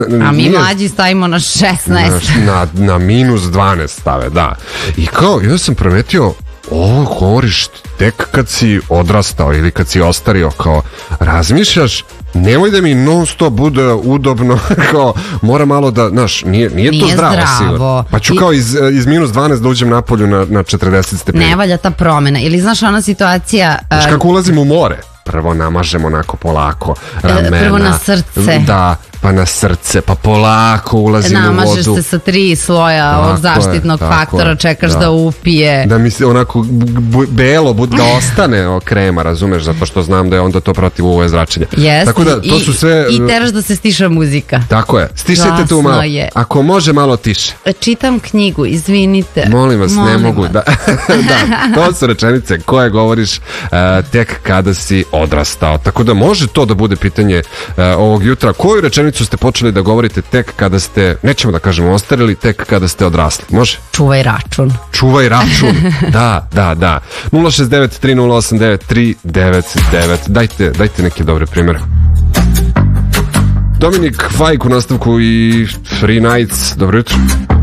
A mi mlađi stavimo na 16. Na minus 12 stave, da. I kao, ja sam primetio, ovo govoriš tek kad si odrastao ili kad si ostario, kao razmišljaš, nemoj da mi non stop bude udobno, kao mora malo da, znaš, nije to zdravo sigurno. Pa ću kao iz minus 12 da uđem napolju na 40 stepeni. Ne valja ta promena. Ili znaš ona situacija... Znaš kako ulazim u more? Prvo namažemo onako polako ramena. Prvo na srce. Da, pa na srce, pa polako ulazim u vodu. Namažeš se sa 3 sloja ovog zaštitnog faktora, čekaš da upije. Da mi se onako belo da ostane krema, razumeš, zato što znam da je onda to protiv UV zračenja. Jeste, tako da, to su sve... i teraš da se stiša muzika. Tako je, stišajte tu malo. Ako može malo tiše. Čitam knjigu, izvinite. Molim vas, ne mogu. Da, to su rečenice koje govoriš tek kada si odrastao. Tako da može to da bude pitanje ovog jutra. Koju rečenicu ste počeli da govorite tek kada ste, nećemo da kažemo ostarili, tek kada ste odrasli? Može? Čuvaj račun. Čuvaj račun. Da. 069-308-9399. Dajte neke dobre primjere. Dominik Fajk u nastavku i Free Nights. Dobro jutro.